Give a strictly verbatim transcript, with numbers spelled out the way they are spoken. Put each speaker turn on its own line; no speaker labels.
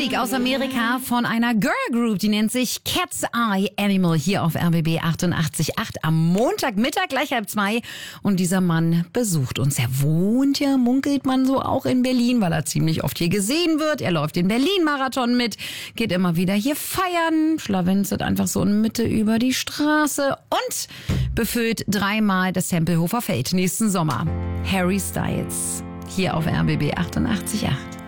Musik aus Amerika von einer Girl Group, die nennt sich Cat's Eye Animal, hier auf R B B achtundachtzig Komma acht am Montagmittag, gleich halb zwei. Und dieser Mann besucht uns. Er wohnt ja, munkelt man so, auch in Berlin, weil er ziemlich oft hier gesehen wird. Er läuft den Berlin-Marathon mit, geht immer wieder hier feiern, schlawenzelt einfach so in Mitte über die Straße und befüllt dreimal das Tempelhofer Feld nächsten Sommer. Harry Styles, hier auf R B B achtundachtzig Komma acht.